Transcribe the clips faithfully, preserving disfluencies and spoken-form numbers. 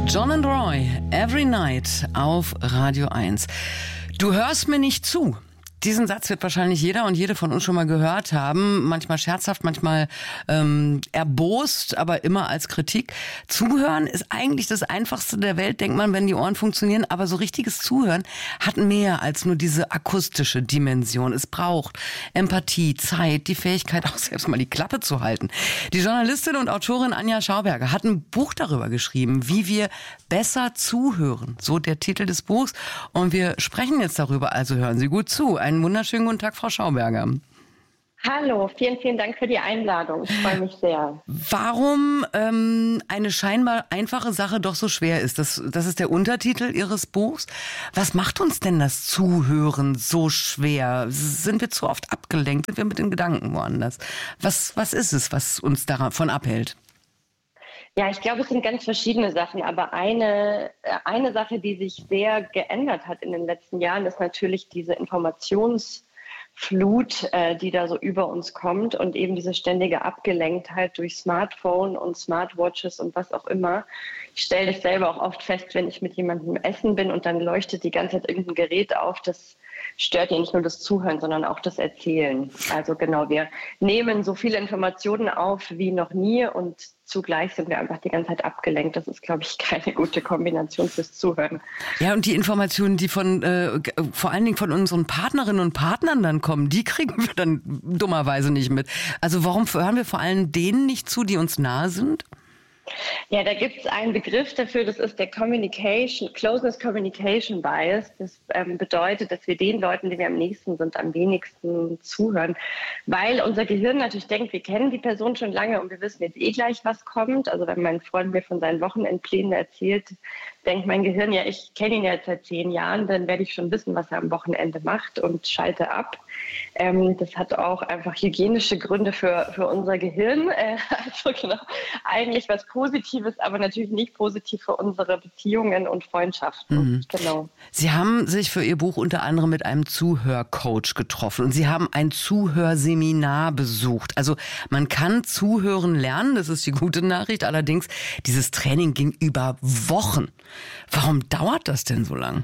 John and Roy, Every Night auf Radio eins. Du hörst mir nicht zu. Diesen Satz wird wahrscheinlich jeder und jede von uns schon mal gehört haben. Manchmal scherzhaft, manchmal ähm, erbost, aber immer als Kritik. Zuhören ist eigentlich das Einfachste der Welt, denkt man, wenn die Ohren funktionieren. Aber so richtiges Zuhören hat mehr als nur diese akustische Dimension. Es braucht Empathie, Zeit, die Fähigkeit, auch selbst mal die Klappe zu halten. Die Journalistin und Autorin Anja Schauberger hat ein Buch darüber geschrieben, wie wir besser zuhören. So der Titel des Buchs. Und wir sprechen jetzt darüber, also hören Sie gut zu. Einen wunderschönen guten Tag, Frau Schauberger. Hallo, vielen, vielen Dank für die Einladung. Ich freue mich sehr. Warum ähm, eine scheinbar einfache Sache doch so schwer ist, das, das ist der Untertitel Ihres Buchs. Was macht uns denn das Zuhören so schwer? Sind wir zu oft abgelenkt? Sind wir mit den Gedanken woanders? Was, was ist es, was uns davon abhält? Ja, ich glaube, es sind ganz verschiedene Sachen, aber eine, eine Sache, die sich sehr geändert hat in den letzten Jahren, ist natürlich diese Informationsflut, äh, die da so über uns kommt und eben diese ständige Abgelenktheit durch Smartphone und Smartwatches und was auch immer. Ich stelle das selber auch oft fest, wenn ich mit jemandem essen bin und dann leuchtet die ganze Zeit irgendein Gerät auf, das stört ja nicht nur das Zuhören, sondern auch das Erzählen. Also genau, wir nehmen so viele Informationen auf wie noch nie und zugleich sind wir einfach die ganze Zeit abgelenkt. Das ist, glaube ich, keine gute Kombination fürs Zuhören. Ja, und die Informationen, die von äh, vor allen Dingen von unseren Partnerinnen und Partnern dann kommen, die kriegen wir dann dummerweise nicht mit. Also warum hören wir vor allem denen nicht zu, die uns nahe sind? Ja, da gibt es einen Begriff dafür, das ist der Communication, Closeness Communication Bias. Das ähm, bedeutet, dass wir den Leuten, die wir am nächsten sind, am wenigsten zuhören, weil unser Gehirn natürlich denkt, wir kennen die Person schon lange und wir wissen jetzt eh gleich, was kommt. Also wenn mein Freund mir von seinen Wochenendplänen erzählt, denkt mein Gehirn, ja, ich kenne ihn ja jetzt seit zehn Jahren, dann werde ich schon wissen, was er am Wochenende macht und schalte ab. Ähm, das hat auch einfach hygienische Gründe für, für unser Gehirn. Äh, also genau, eigentlich was Positives, aber natürlich nicht positiv für unsere Beziehungen und Freundschaften. Mhm. Genau. Sie haben sich für Ihr Buch unter anderem mit einem Zuhörcoach getroffen und Sie haben ein Zuhörseminar besucht. Also man kann zuhören lernen, das ist die gute Nachricht. Allerdings, dieses Training ging über Wochen. Warum dauert das denn so lang?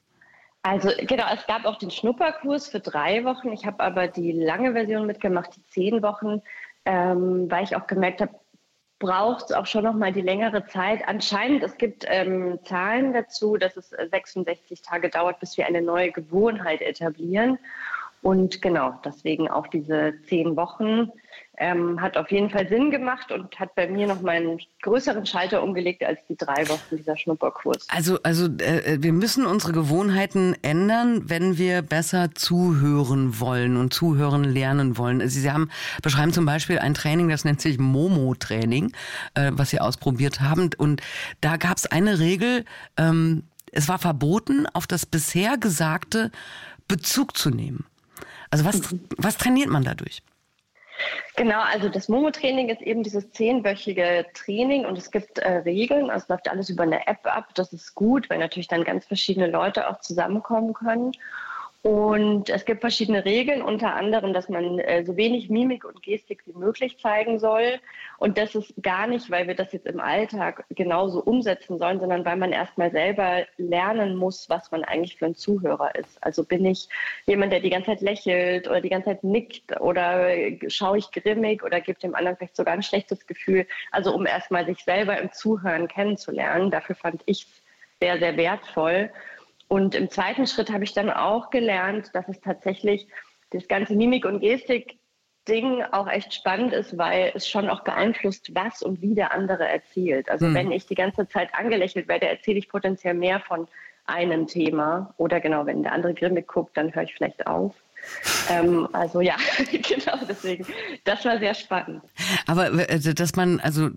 Also genau, es gab auch den Schnupperkurs für drei Wochen. Ich habe aber die lange Version mitgemacht, die zehn Wochen, ähm, weil ich auch gemerkt habe, braucht es auch schon noch mal die längere Zeit. Anscheinend, es gibt ähm, Zahlen dazu, dass es sechsundsechzig Tage dauert, bis wir eine neue Gewohnheit etablieren. Und genau, deswegen auch diese zehn Wochen ähm, hat auf jeden Fall Sinn gemacht und hat bei mir noch mal einen größeren Schalter umgelegt als die drei Wochen dieser Schnupperkurs. Also, also äh, wir müssen unsere Gewohnheiten ändern, wenn wir besser zuhören wollen und zuhören lernen wollen. Also Sie haben beschreiben zum Beispiel ein Training, das nennt sich Momo-Training, äh, was Sie ausprobiert haben. Und da gab es eine Regel, ähm, es war verboten, auf das bisher Gesagte Bezug zu nehmen. Also was, was trainiert man dadurch? Genau, also das Momo-Training ist eben dieses zehnwöchige Training und es gibt äh, Regeln, also es läuft alles über eine App ab. Das ist gut, weil natürlich dann ganz verschiedene Leute auch zusammenkommen können. Und es gibt verschiedene Regeln, unter anderem, dass man äh, so wenig Mimik und Gestik wie möglich zeigen soll. Und das ist gar nicht, weil wir das jetzt im Alltag genauso umsetzen sollen, sondern weil man erstmal selber lernen muss, was man eigentlich für ein Zuhörer ist. Also bin ich jemand, der die ganze Zeit lächelt oder die ganze Zeit nickt oder schaue ich grimmig oder gebe dem anderen vielleicht sogar ein schlechtes Gefühl. Also um erstmal sich selber im Zuhören kennenzulernen. Dafür fand ich es sehr, sehr wertvoll. Und im zweiten Schritt habe ich dann auch gelernt, dass es tatsächlich das ganze Mimik- und Gestik-Ding auch echt spannend ist, weil es schon auch beeinflusst, was und wie der andere erzählt. Also mhm. wenn ich die ganze Zeit angelächelt werde, erzähle ich potenziell mehr von einem Thema. Oder genau, wenn der andere grimmig guckt, dann höre ich vielleicht auf. ähm, also ja, genau deswegen. Das war sehr spannend. Aber dass man, also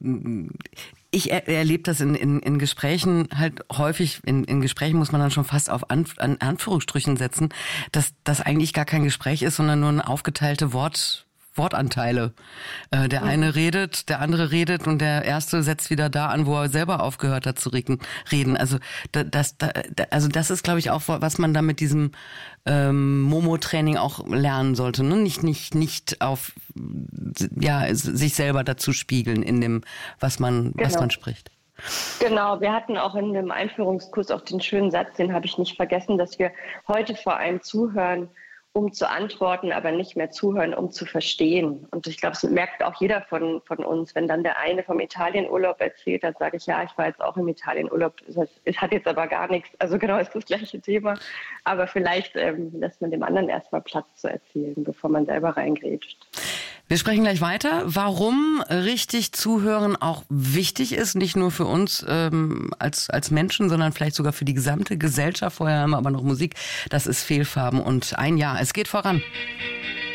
ich er, erlebe das in, in, in Gesprächen halt häufig, in, in Gesprächen muss man dann schon fast auf An, an Anführungsstrichen setzen, dass das eigentlich gar kein Gespräch ist, sondern nur eine aufgeteilte Wort Wortanteile. Äh, der eine redet, der andere redet und der erste setzt wieder da an, wo er selber aufgehört hat zu reden. Also das, das, also das ist, glaube ich, auch, was man da mit diesem ähm, Momo-Training auch lernen sollte. Ne? Nicht, nicht, nicht auf, ja, sich selber dazu spiegeln in dem, was man, genau. was man spricht. Genau, wir hatten auch in dem Einführungskurs auch den schönen Satz, den habe ich nicht vergessen, dass wir heute vor allem zuhören, um zu antworten, aber nicht mehr zuhören, um zu verstehen. Und ich glaube, das merkt auch jeder von, von uns. Wenn dann der eine vom Italienurlaub erzählt, dann sage ich, ja, ich war jetzt auch im Italienurlaub. Es hat jetzt aber gar nichts. Also genau, ist das gleiche Thema. Aber vielleicht ähm, lässt man dem anderen erstmal Platz zu erzählen, bevor man selber reingrätscht. Wir sprechen gleich weiter, warum richtig zuhören auch wichtig ist, nicht nur für uns ähm, als, als Menschen, sondern vielleicht sogar für die gesamte Gesellschaft. Vorher haben wir aber noch Musik, das ist Fehlfarben und ein Jahr. Es geht voran.